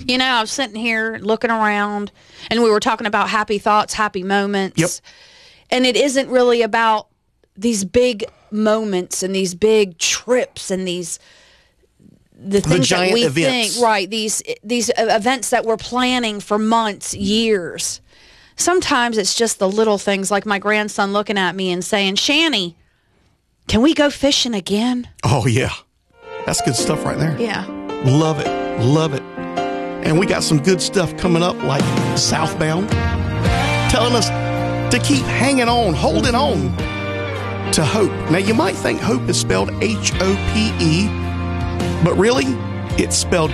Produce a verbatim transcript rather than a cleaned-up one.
You know, I was sitting here looking around, and we were talking about happy thoughts, happy moments. Yep. And it isn't really about these big moments and these big trips and these the things the giant that we events. think, right? These these events that we're planning for months, years. Sometimes it's just the little things, like my grandson looking at me and saying, "Shani, can we go fishing again?" Oh, yeah. That's good stuff right there. Yeah. Love it. Love it. And we got some good stuff coming up, like Southbound, telling us to keep hanging on, holding on to hope. Now, you might think hope is spelled H O P E, but really, it's spelled